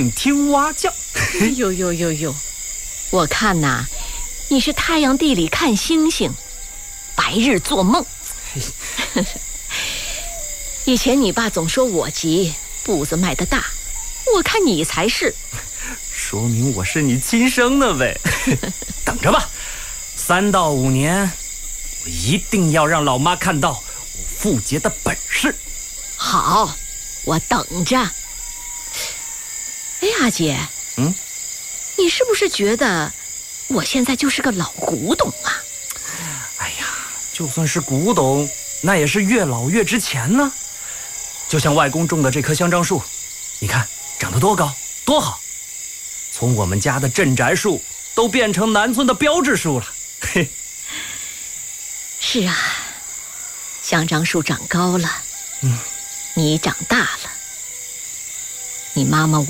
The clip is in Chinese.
听蛙叫。 呦，我看呐，你是太阳地里看星星，白日做梦。以前你爸总说我急，步子迈得大，我看你才是。 说明我是你亲生的呗。等着吧，3到5年，我一定要让老妈看到我傅杰的本事。 好，我等着。哎，阿姐，你是不是觉得我现在就是个老古董啊？ 哎呀，就算是古董，那也是越老越值钱呢。就像外公种的这棵香樟树，你看长得多高多好，从我们家的镇宅树都变成南村的标志树了。嘿， 是啊，香樟树长高了，你长大了，你妈妈